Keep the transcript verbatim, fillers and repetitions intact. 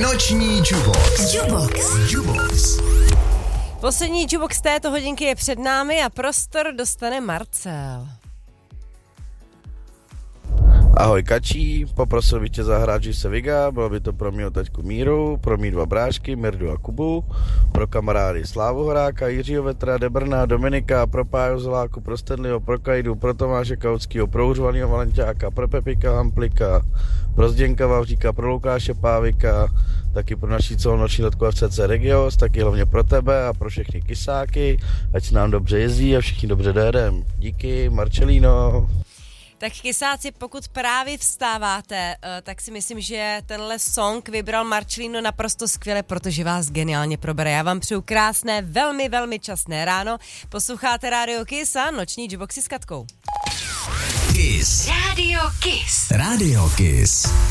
Noční Jubox. Jubox. Jubox. Poslední Jubox této hodinky je před námi a prostor dostane Marcel. Ahoj Kačí, poprosil bych tě zahrát, že se Viga, bylo by to pro mýho taťku Míru, pro mý dva brášky, Mirdu a Kubu, pro kamarády Slávu Horáka, Jiřího Vetra, Debrna, Dominika, pro Páju Zoláku, pro Stanleyho, pro Kajdu, pro Tomáše Kautskýho, pro Uřvanýho Valenťáka, pro Pepika Hamplika, pro Zděnka Vavříka, pro Lukáše Pávika, taky pro naší celonoční letku F C C Regios, taky hlavně pro tebe a pro všechny kysáky, ať se nám dobře jezdí a všichni dobře dojedem. Díky, Marcelino. Tak kysáci, pokud právě vstáváte, tak si myslím, že tenhle song vybral Marcelino naprosto skvěle, protože vás geniálně probere. Já vám přeju krásné, velmi, velmi časné ráno. Posloucháte Rádio Kiss a noční Juboxy s Katkou. Kiss. Rádio Kiss. Rádio Kiss.